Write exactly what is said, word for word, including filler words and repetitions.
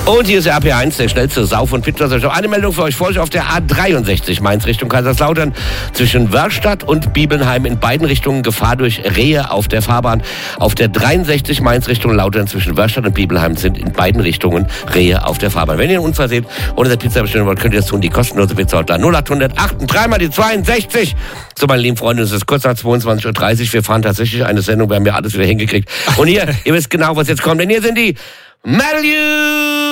Und hier ist der A P eins, der schnellste Sauf- und Pizza-Station. Eine Meldung für euch, vor euch auf der A dreiundsechzig Mainz Richtung Kaiserslautern. Zwischen Wörstadt und Bibelnheim in beiden Richtungen Gefahr durch Rehe auf der Fahrbahn. Auf der dreiundsechzig Mainz Richtung Lautern zwischen Wörstadt und Bibelnheim sind in beiden Richtungen Rehe auf der Fahrbahn. Wenn ihr einen Unfall seht oder eine Pizza bestellen wollt, könnt ihr das tun. Die kostenlose Pizza da null acht null acht drei mal die zweiundsechzig. So, meine lieben Freunde, es ist kurz nach zweiundzwanzig Uhr dreißig. Wir fahren tatsächlich eine Sendung. Wir haben ja alles wieder hingekriegt. Und hier, ihr wisst genau, was jetzt kommt. Denn hier sind die Metal